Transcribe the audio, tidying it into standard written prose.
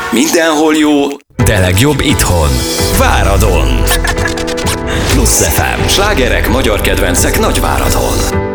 Mindenhol jó, de legjobb itthon. Váradon. Plusz FM. Slágerek, magyar kedvencek Nagyváradon.